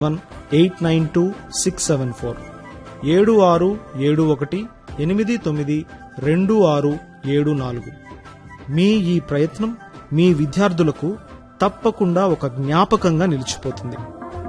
7674 7671892674. మీ ఈ ప్రయత్నం మీ విద్యార్థులకు తప్పకుండా ఒక జ్ఞాపకంగా నిలిచిపోతుంది.